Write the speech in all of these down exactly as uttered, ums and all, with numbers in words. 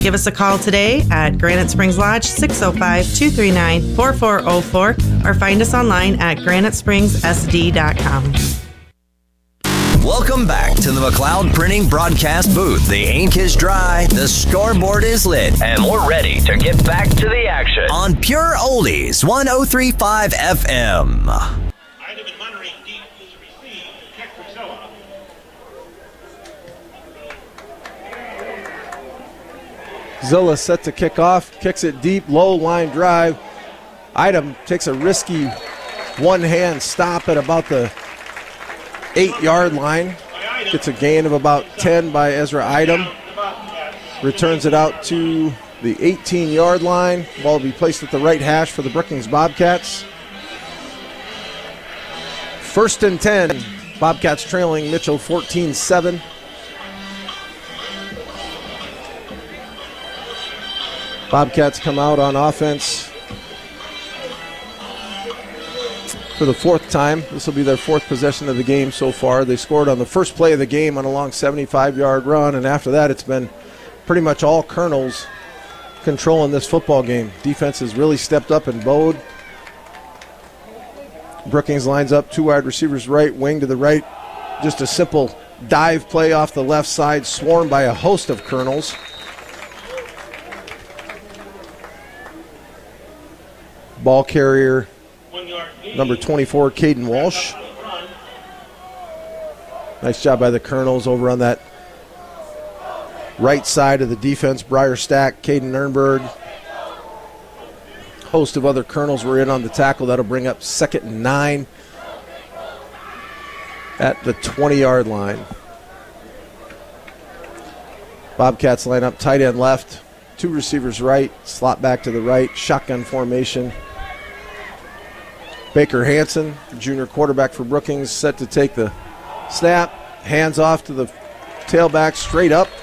Give us a call today at Granite Springs Lodge, six oh five, two three nine, four four oh four, or find us online at granite springs s d dot com. Welcome back to the McLeod Printing Broadcast Booth. The ink is dry, the scoreboard is lit, and we're ready to get back to the action on Pure Oldies, one oh three point five F M. Item in Monterey deep is received. Check for Zilla. Zilla set to kick off, kicks it deep, low line drive. Item takes a risky one-hand stop at about the eight-yard line. Gets a gain of about ten by Ezra Item. Returns it out to the eighteen-yard line. Ball will be placed at the right hash for the Brookings Bobcats. First and ten. Bobcats trailing Mitchell fourteen seven. Bobcats come out on offense for the fourth time. This will be their fourth possession of the game so far. They scored on the first play of the game on a long seventy-five-yard run, and after that it's been pretty much all Colonels controlling this football game. Defense has really stepped up and bowed. Brookings lines up, two wide receivers right, wing to the right. Just a simple dive play off the left side, swarmed by a host of Colonels. Ball carrier number twenty-four, Caden Walsh. Nice job by the Colonels over on that right side of the defense. Briar Stack, Caden Nernberg. Host of other Colonels were in on the tackle. That'll bring up second and nine at the twenty-yard line. Bobcats line up tight end left, two receivers right, slot back to the right, shotgun formation. Baker Hanson, junior quarterback for Brookings, set to take the snap. Hands off to the tailback, straight up.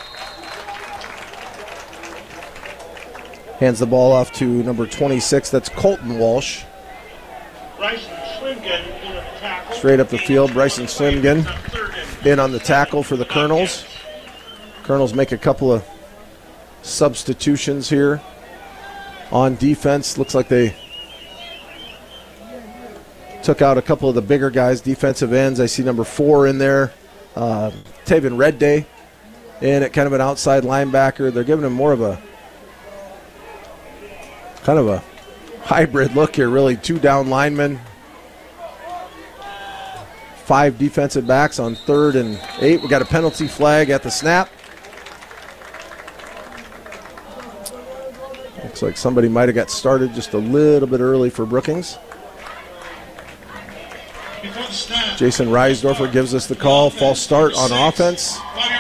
Hands the ball off to number twenty-six, that's Colton Walsh. Bryson Slimgan in on the tackle. Straight up the field, Bryson Slimgan in on the tackle for the Colonels. Colonels make a couple of substitutions here on defense. Looks like they took out a couple of the bigger guys, defensive ends. I see number four in there, uh, Taven Redday, in at kind of an outside linebacker. They're giving him more of a kind of a hybrid look here, really. Two down linemen, five defensive backs on third and eight. We got a penalty flag at the snap. Looks like somebody might have got started just a little bit early for Brookings. Jason Reisdorfer gives us the call. False start on offense.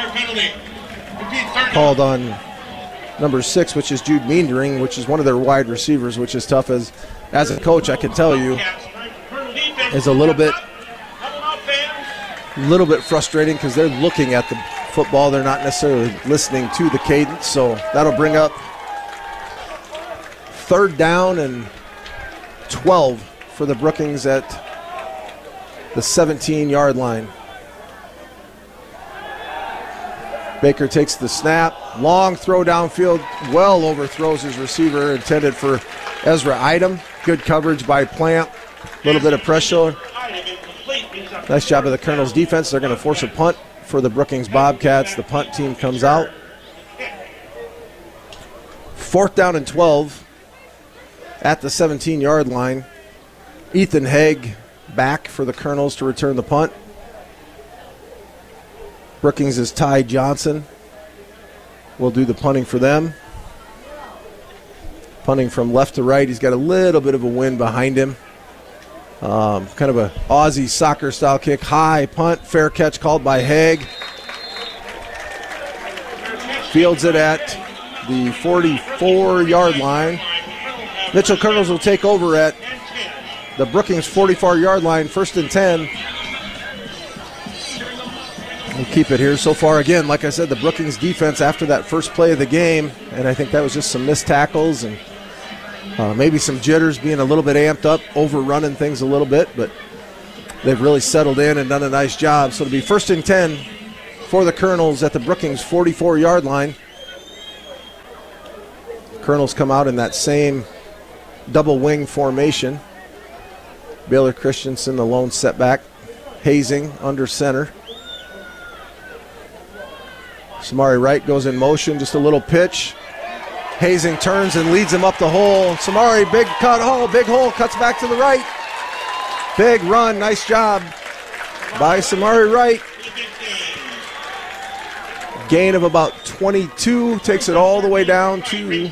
Called on number six, which is Jude Meendering, which is one of their wide receivers, which is tough. As as a coach, I can tell you, is a little bit, little bit frustrating because they're looking at the football. They're not necessarily listening to the cadence. So that'll bring up third down and twelve for the Brookings at the seventeen-yard line. Baker takes the snap. Long throw downfield. Well overthrows his receiver, intended for Ezra Item. Good coverage by Plant. A little bit of pressure. Nice job of the Colonels' defense. They're going to force a punt for the Brookings Bobcats. The punt team comes out. Fourth down and twelve at the seventeen-yard line. Ethan Haig back for the Colonels to return the punt. Brookings is Ty Johnson. Will do the punting for them. Punting from left to right. He's got a little bit of a wind behind him. Um, kind of a Aussie soccer style kick. High punt. Fair catch called by Haig. Fields it at the forty-four-yard line. Mitchell Colonels will take over at the Brookings forty-four-yard line, first and ten. We'll keep it here so far. Again, like I said, the Brookings defense after that first play of the game, and I think that was just some missed tackles and uh, maybe some jitters, being a little bit amped up, overrunning things a little bit, but they've really settled in and done a nice job. So it'll be first and ten for the Colonels at the Brookings forty-four-yard line. Colonels come out in that same double wing formation. Baylor Christensen, the lone setback. Hazing under center. Samari Wright goes in motion, just a little pitch. Hazing turns and leads him up the hole. Samari, big cut hole, big hole, cuts back to the right. Big run, nice job by Samari Wright. Gain of about twenty-two, takes it all the way down to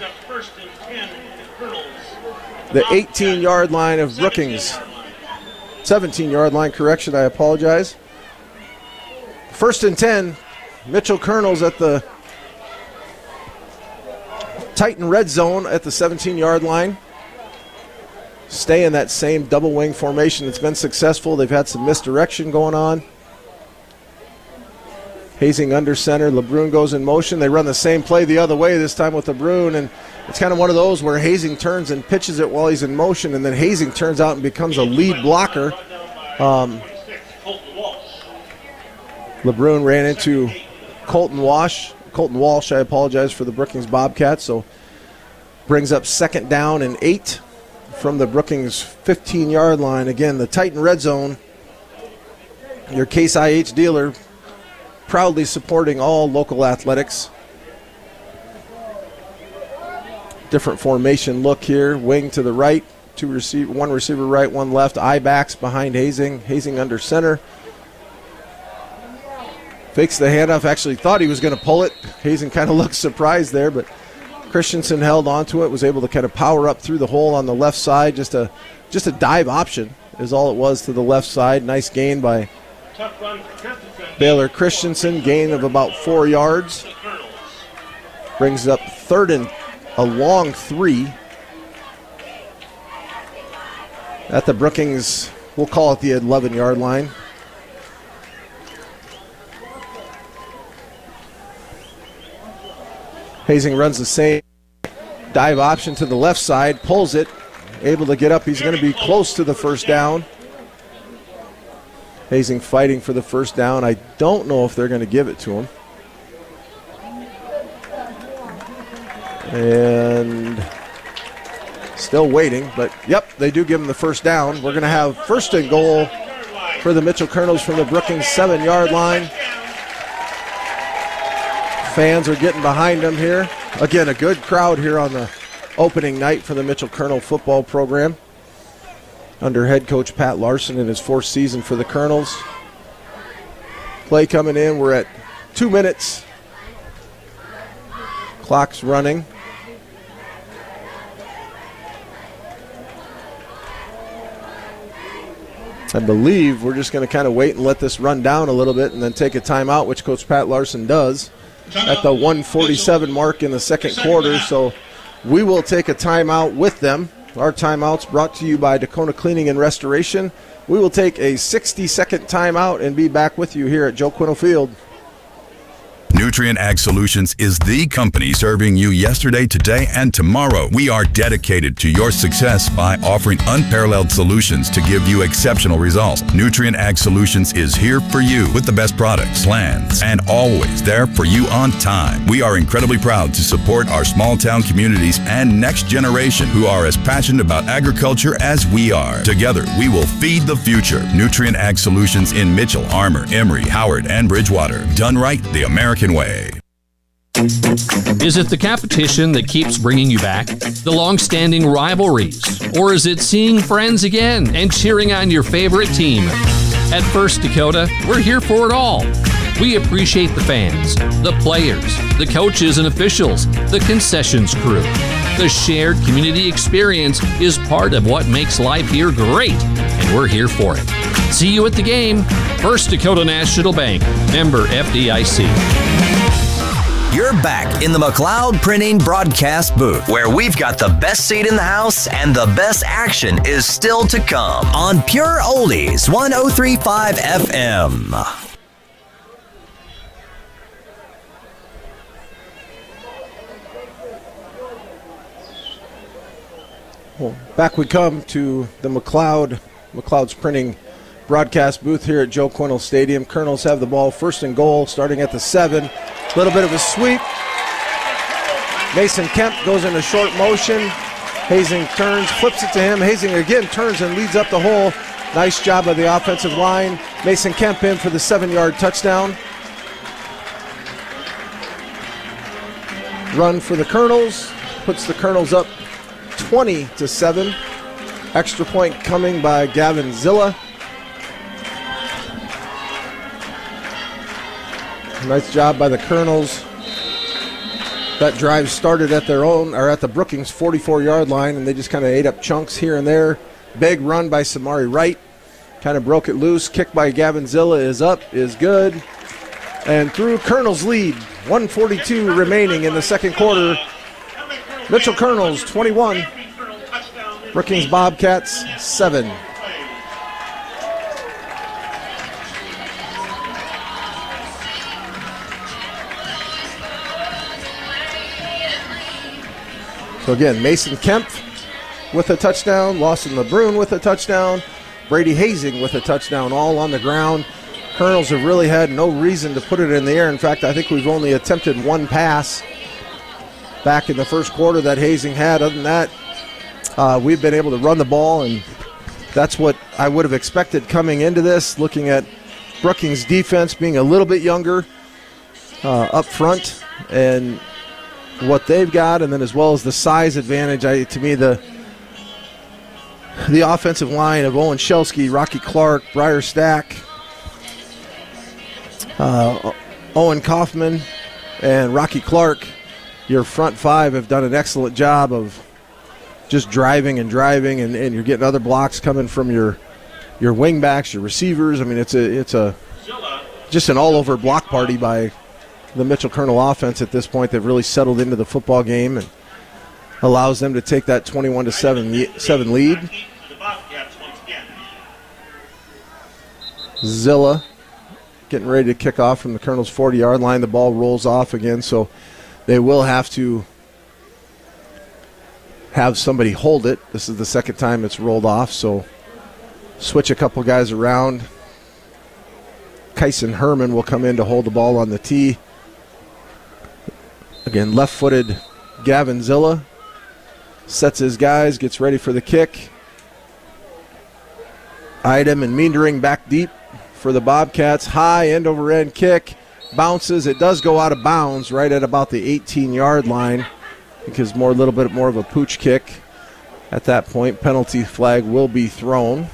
the eighteen-yard line of Brookings. seventeen-yard line, correction, I apologize. First and ten, Mitchell Colonels at the Titan red zone at the seventeen-yard line. Stay in that same double wing formation. It's been successful. They've had some misdirection going on. Hazing under center. LeBrun goes in motion. They run the same play the other way, this time with LeBrun, and it's kind of one of those where Hazing turns and pitches it while he's in motion, and then Hazing turns out and becomes a lead blocker. Um, LeBrun ran into Colton Walsh. Colton Walsh, I apologize, for the Brookings Bobcats, so brings up second down and eight from the Brookings fifteen-yard line. Again, the Titan red zone, your Case I H dealer, proudly supporting all local athletics. Different formation look here. Wing to the right, two receive, one receiver right, one left. I-backs behind Hazing. Hazing under center. Fakes the handoff. Actually thought he was going to pull it. Hazing kind of looked surprised there, but Christensen held onto it, was able to kind of power up through the hole on the left side. Just a just a dive option is all it was to the left side. Nice gain by Baylor Christensen. Gain of about four yards. Brings up third and a long three at the Brookings, we'll call it the eleven-yard line. Hazing runs the same dive option to the left side, pulls it, able to get up. He's going to be close to the first down. Hazing fighting for the first down. I don't know if they're going to give it to him. And still waiting, but yep, they do give him the first down. We're going to have first and goal for the Mitchell Colonels from the Brookings seven-yard line. Fans are getting behind them here. Again, a good crowd here on the opening night for the Mitchell Colonel football program under head coach Pat Larson in his fourth season for the Colonels. Play coming in. We're at two minutes. Clock's running. I believe we're just going to kind of wait and let this run down a little bit and then take a timeout, which Coach Pat Larson does at the one forty-seven mark in the second quarter. So we will take a timeout with them. Our timeout's brought to you by Dakota Cleaning and Restoration. We will take a sixty-second timeout and be back with you here at Joe Quintal Field. Nutrient Ag Solutions is the company serving you yesterday, today, and tomorrow. We are dedicated to your success by offering unparalleled solutions to give you exceptional results. Nutrient Ag Solutions is here for you with the best products, plans, and always there for you on time. We are incredibly proud to support our small town communities and next generation who are as passionate about agriculture as we are. Together, we will feed the future. Nutrient Ag Solutions in Mitchell, Armour, Emory, Howard, and Bridgewater. Done right the American way. Is it the competition that keeps bringing you back? The long-standing rivalries? Or is it seeing friends again and cheering on your favorite team? At First Dakota, we're here for it all. We appreciate the fans, the players, the coaches and officials, the concessions crew. The shared community experience is part of what makes life here great, and we're here for it. See you at the game. First Dakota National Bank, member F D I C. You're back in the McLeod Printing broadcast booth, where we've got the best seat in the house and the best action is still to come on Pure Oldies one oh three point five F M. Well, back we come to the McLeod, McLeod's Printing broadcast booth here at Joe Quintal Stadium. Colonels have the ball first and goal starting at the seven. A little bit of a sweep. Mason Kemp goes into short motion. Hazing turns, flips it to him. Hazing again turns and leads up the hole. Nice job by the offensive line. Mason Kemp in for the seven-yard touchdown. Run for the Colonels. Puts the Colonels up twenty to seven. Extra point coming by Gavin Zilla. Nice job by the Colonels. That drive started at their own, or at the Brookings forty-four-yard line, and they just kind of ate up chunks here and there. Big run by Samari Wright. Kind of broke it loose. Kick by Gavin Zilla is up, is good. And through Colonels lead. one forty-two remaining in the second quarter. Mitchell Colonels twenty-one. Brookings Bobcats seven. So again, Mason Kemp with a touchdown, Lawson LeBrun with a touchdown, Brady Hazing with a touchdown, all on the ground. Colonels have really had no reason to put it in the air. In fact, I think we've only attempted one pass back in the first quarter that Hazing had. Other than that, uh, we've been able to run the ball, and that's what I would have expected coming into this, looking at Brookings' defense being a little bit younger uh, up front, and what they've got, and then as well as the size advantage. I, to me, the the offensive line of Owen Shelsky, Rocky Clark, Briar Stack, uh, Owen Kaufman, and Rocky Clark, your front five have done an excellent job of just driving and driving, and, and you're getting other blocks coming from your your wing backs, your receivers. I mean, it's a it's a just an all-over block party by the Mitchell Colonel offense at this point. They've really settled into the football game and allows them to take that twenty-one to seven lead. Zilla getting ready to kick off from the Colonel's forty-yard line. The ball rolls off again, so they will have to have somebody hold it. This is the second time it's rolled off, so switch a couple guys around. Kyson Herman will come in to hold the ball on the tee. Again, left-footed Gavin Zilla sets his guys, gets ready for the kick. Idem and Meendering back deep for the Bobcats. High end-over-end kick. Bounces. It does go out of bounds right at about the eighteen-yard line because more a little bit more of a pooch kick. At that point, penalty flag will be thrown.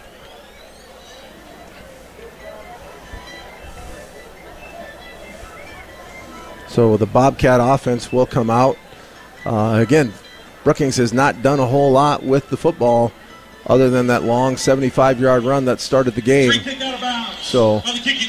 So the Bobcat offense will come out. Uh, again, Brookings has not done a whole lot with the football other than that long seventy-five-yard run that started the game. So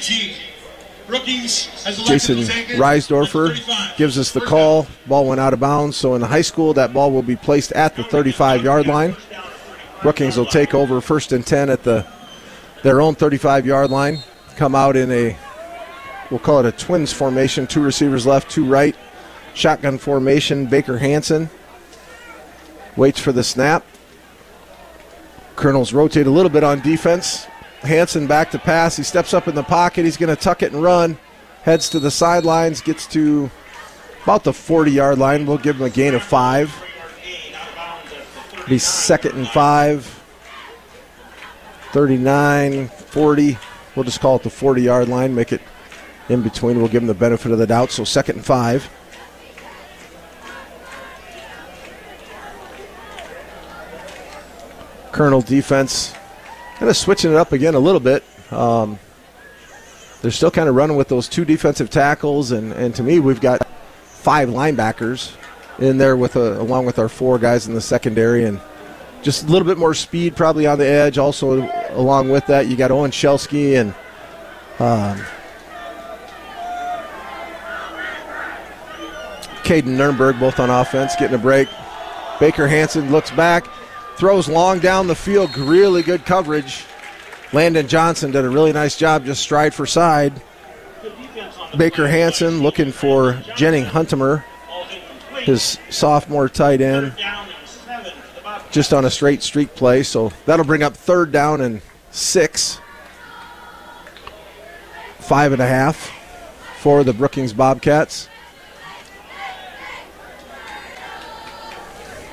Jason Reisdorfer gives us the call. Ball went out of bounds. So in the high school, that ball will be placed at the thirty-five-yard line. Brookings will take over first and ten at the their own thirty-five-yard line. Come out in a, we'll call it a twins formation. Two receivers left, two right. Shotgun formation. Baker Hansen waits for the snap. Colonels rotate a little bit on defense. Hansen back to pass. He steps up in the pocket. He's going to tuck it and run. Heads to the sidelines. Gets to about the forty-yard line. We'll give him a gain of five. Be second and five. thirty-nine, forty. We'll just call it the forty-yard line. Make it in between. We'll give him the benefit of the doubt. So second and five. Colonel defense kind of switching it up again a little bit. Um, they're still kind of running with those two defensive tackles, and, and to me, we've got five linebackers in there with a, along with our four guys in the secondary, and just a little bit more speed probably on the edge. Also, along with that, you got Owen Shelsky and um, Caden Nurnberg both on offense, getting a break. Baker Hansen looks back. Throws long down the field, really good coverage. Landon Johnson did a really nice job, just stride for side. Baker Hansen looking for Jennings Huntemer, his sophomore tight end, just on a straight streak play. So that'll bring up third down and six. Five and a half for the Brookings Bobcats.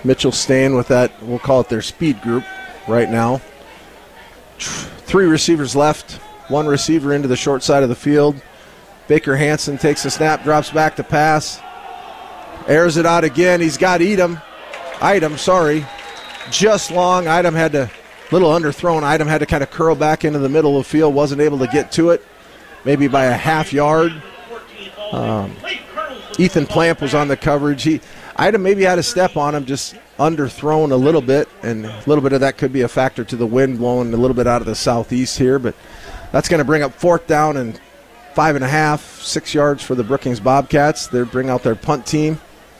Mitchell staying with that, we'll call it their speed group right now. Three receivers left, one receiver into the short side of the field. Baker Hansen takes a snap, drops back to pass, airs it out again. He's got Edom, Idom, sorry, just long. Idom had to, little underthrown. Idom had to kind of curl back into the middle of the field, wasn't able to get to it, maybe by a half yard. Um, Ethan Plamp was on the coverage. He, Idom maybe had a step on him, just underthrown a little bit, and a little bit of that could be a factor to the wind blowing a little bit out of the southeast here, but that's going to bring up fourth down and five and a half, six yards for the Brookings Bobcats. They bring out their punt team.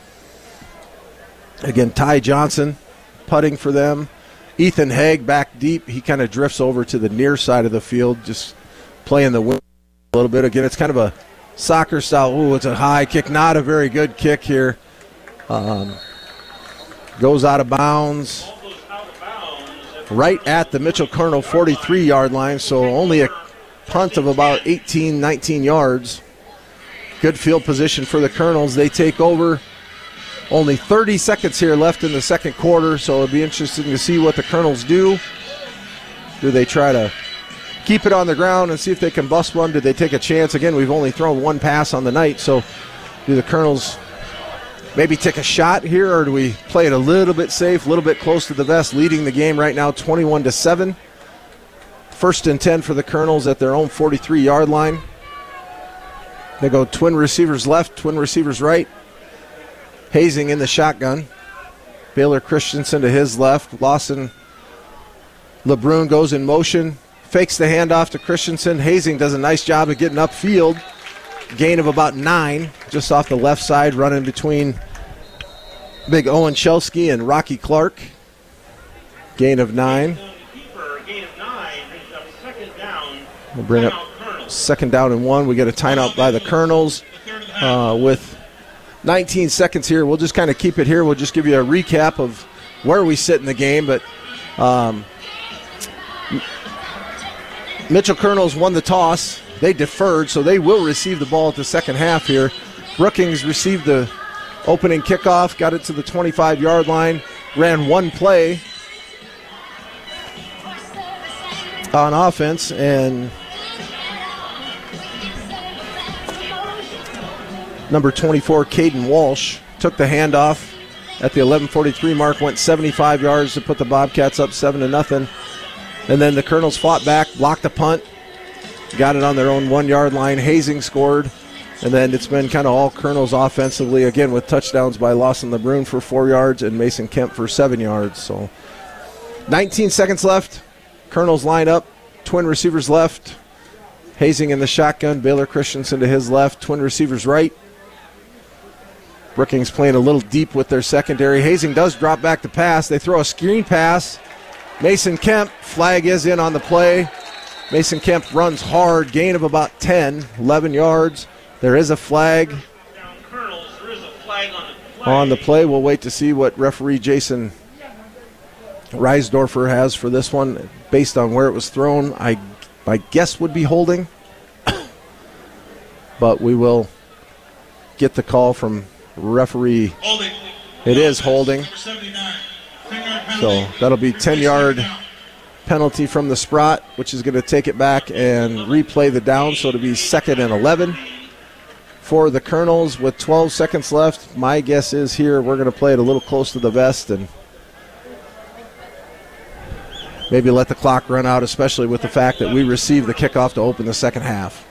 Again, Ty Johnson putting for them. Ethan Haig back deep. He kind of drifts over to the near side of the field, just playing the wind a little bit. Again, it's kind of a soccer style. Ooh, it's a high kick. Not a very good kick here. Um, goes out of bounds right at the Mitchell Colonel forty-three yard line, so only a punt of about eighteen, nineteen yards. Good field position for the Colonels. They take over. Only thirty seconds here left in the second quarter, so it'll be interesting to see what the Colonels do. Do they try to keep it on the ground and see if they can bust one? Do they take a chance? Again, we've only thrown one pass on the night, so do the Colonels maybe take a shot here, or do we play it a little bit safe, a little bit close to the vest, leading the game right now twenty-one to seven. First and ten for the Colonels at their own forty-three yard line. They go twin receivers left, twin receivers right. Hazing in the shotgun. Baylor Christensen to his left. Lawson LeBrun goes in motion, fakes the handoff to Christensen. Hazing does a nice job of getting upfield. Gain of about nine, just off the left side, running between big Owen Chelsky and Rocky Clark. Gain of nine. We'll bring up second down and one. We get a timeout by the Colonels uh, with nineteen seconds here. We'll just kind of keep it here. We'll just give you a recap of where we sit in the game. But um, Mitchell Colonels won the toss. They deferred, so they will receive the ball at the second half here. Brookings received the opening kickoff, got it to the twenty-five yard line, ran one play on offense, and number twenty-four, Caden Walsh, took the handoff at the eleven forty-three mark, went seventy-five yards to put the Bobcats up seven to nothing. And then the Colonels fought back, blocked the punt, got it on their own one yard line. Hazing scored, and then it's been kind of all Colonels offensively, again with touchdowns by Lawson LeBrun for four yards and Mason Kemp for seven yards. So nineteen seconds left. Colonels line up, twin receivers left. Hazing in the shotgun, Baylor Christensen to his left, twin receivers right. Brookings playing a little deep with their secondary. Hazing does drop back to pass. They throw a screen pass. Mason Kemp, flag is in on the play. Mason Kemp runs hard, gain of about ten, eleven yards. There is a flag on the play. We'll wait to see what referee Jason Reisdorfer has for this one. Based on where it was thrown, I, my guess would be holding. But we will get the call from referee. Holding. It is holding. Number seventy-nine. So that'll be ten yard penalty from the Sprott, which is going to take it back and replay the down. So it'll be second and eleven for the Colonels with twelve seconds left. My guess is here we're going to play it a little close to the vest and maybe let the clock run out, especially with the fact that we received the kickoff to open the second half.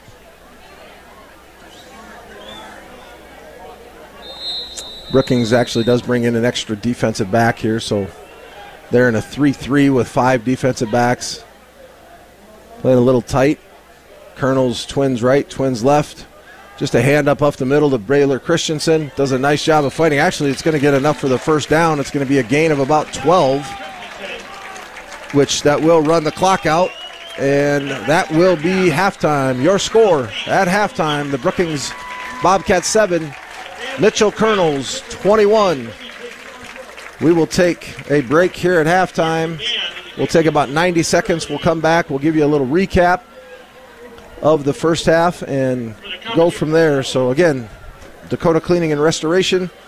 Brookings actually does bring in an extra defensive back here, so they're in a three three with five defensive backs. Playing a little tight. Colonels, twins right, twins left. Just a hand up off the middle to Baylor Christensen. Does a nice job of fighting. Actually, it's going to get enough for the first down. It's going to be a gain of about twelve, which that will run the clock out. And that will be halftime. Your score at halftime, the Brookings Bobcats seven, Mitchell Colonels twenty-one. We will take a break here at halftime. We'll take about ninety seconds. We'll come back. We'll give you a little recap of the first half and go from there. So again, Dakota Cleaning and Restoration,